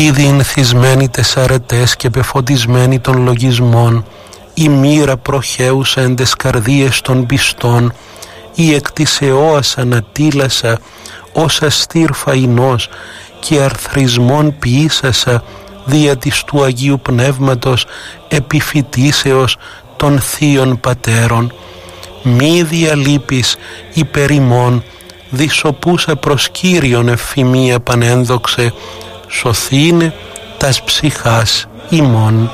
Ήδη ενθισμένοι τεσσαρετές και πεφωτισμένοι των λογισμών, η μοίρα προχέουσα εν τες καρδίες των πιστών, η εκ της αιώας ανατήλασα, όσα στήρφα εινός και αρθρισμόν ποιήσασα, δια της του Αγίου Πνεύματος επιφυτίσεως των Θείων Πατέρων. Μη διαλείπεις υπερ ημών, δισοπούσα προς Κύριον ευφημία πανένδοξε, σωθήνε τας ψυχάς ημών.